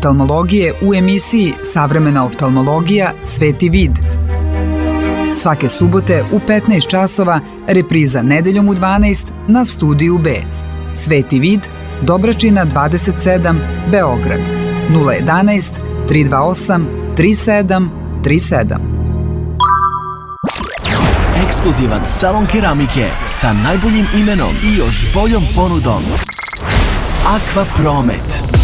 oftalmologije u emisiji Savremena oftalmologija Sveti vid. Svake subote u 15 časova, repriza nedeljom u 12 na Studiju B. Sveti vid, Dobračina 27, Beograd, 011 328 3737. Ekskluzivan salon keramike sa najboljim imenom i još boljom ponudom. Aqua Promet.